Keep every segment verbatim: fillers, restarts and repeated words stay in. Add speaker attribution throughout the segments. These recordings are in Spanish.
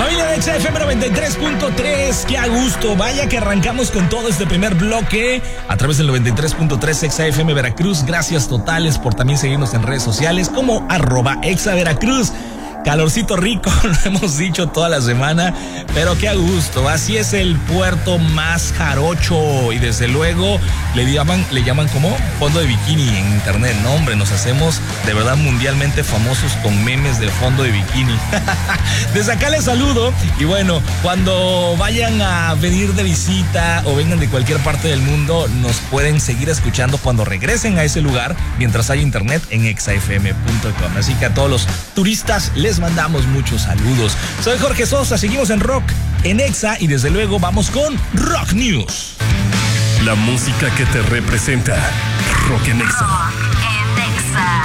Speaker 1: Familia de Exa F M noventa y tres punto tres, qué a gusto. Vaya que arrancamos con todo este primer bloque a través del noventa y tres punto tres Exa F M Veracruz. Gracias totales por también seguirnos en redes sociales como arroba Exa Veracruz. Calorcito rico, lo hemos dicho toda la semana, pero qué a gusto. Así es el puerto más jarocho y desde luego le llaman, le llaman como fondo de bikini en internet. No, hombre, nos hacemos de verdad mundialmente famosos con memes del fondo de bikini. Desde acá les saludo y bueno, cuando vayan a venir de visita o vengan de cualquier parte del mundo, nos pueden seguir escuchando cuando regresen a ese lugar mientras haya internet en exa f m punto com. Así que a todos los turistas les mandamos muchos saludos. Soy Jorge Sosa, seguimos en Rock en Exa y desde luego vamos con Rock News.
Speaker 2: La música que te representa. Rock en Exa.
Speaker 3: Rock en Exa.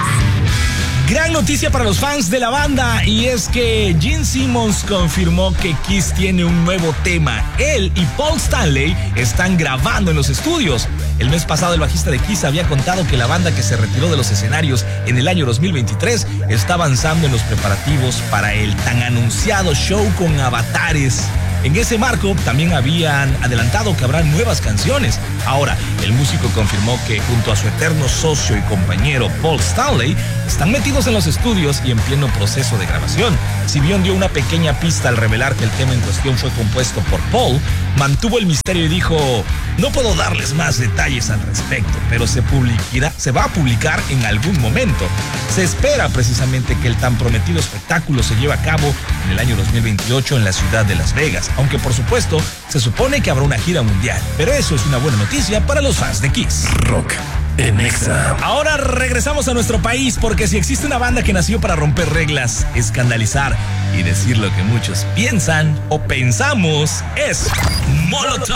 Speaker 1: Gran noticia para los fans de la banda y es que Gene Simmons confirmó que Kiss tiene un nuevo tema. Él y Paul Stanley están grabando en los estudios. El mes pasado el bajista de Kiss había contado que la banda, que se retiró de los escenarios en el año dos mil veintitrés, está avanzando en los preparativos para el tan anunciado show con avatares. En ese marco también habían adelantado que habrá nuevas canciones. Ahora, el músico confirmó que junto a su eterno socio y compañero Paul Stanley están metidos en los estudios y en pleno proceso de grabación. Si bien dio una pequeña pista al revelar que el tema en cuestión fue compuesto por Paul, mantuvo el misterio y dijo: no puedo darles más detalles al respecto, pero se publicará, se va a publicar en algún momento. Se espera precisamente que el tan prometido espectáculo se lleve a cabo en el año dos mil veintiocho en la ciudad de Las Vegas, aunque por supuesto se supone que habrá una gira mundial, pero eso es una buena noticia para los fans de Kiss.
Speaker 2: Rock en Exa.
Speaker 1: Ahora regresamos a nuestro país porque si existe una banda que nació para romper reglas, escandalizar y decir lo que muchos piensan o pensamos, es Molotov.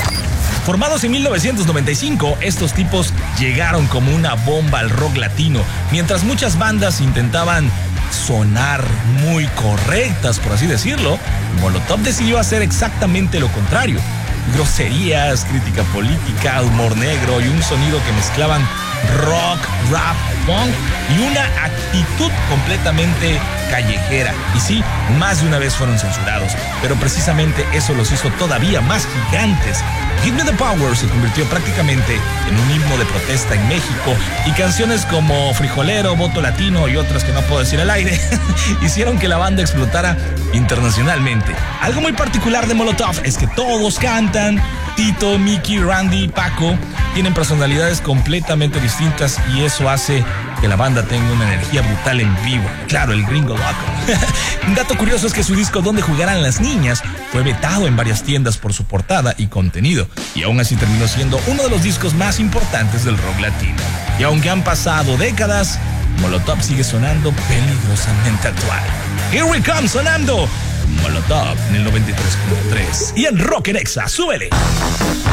Speaker 1: Formados en mil novecientos noventa y cinco, estos tipos llegaron como una bomba al rock latino, mientras muchas bandas intentaban sonar muy correctas, por así decirlo. Molotov decidió hacer exactamente lo contrario. Groserías, crítica política, humor negro y un sonido que mezclaban rock, rap, punk y una actitud completamente callejera. Y sí, más de una vez fueron censurados, pero precisamente eso los hizo todavía más gigantes. Give Me the Power se convirtió prácticamente en un himno de protesta en México y canciones como Frijolero, Voto Latino y otras que no puedo decir al aire hicieron que la banda explotara internacionalmente. Algo muy particular de Molotov es que todos cantan. Tito, Mickey, Randy, Paco tienen personalidades completamente distintas y eso hace que la banda tenga una energía brutal en vivo. Claro, el gringo loco. Un dato curioso es que su disco Donde Jugarán las Niñas fue vetado en varias tiendas por su portada y contenido, y aún así terminó siendo uno de los discos más importantes del rock latino. Y aunque han pasado décadas, Molotov sigue sonando peligrosamente actual. Here we come sonando Molotov en el noventa y tres punto tres y en Rock en Exa, súbele.